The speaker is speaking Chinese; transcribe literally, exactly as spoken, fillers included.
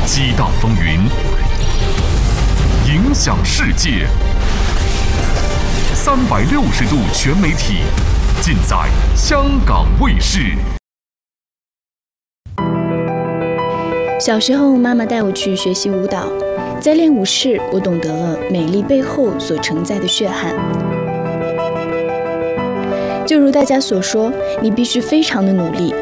激荡风云，影响世界。三百六十度全媒体，尽在香港卫视。 小时候，妈妈带我去学习舞蹈，在练舞室，我懂得了美丽背后所承载的血汗。就如大家所说，你必须非常的努力，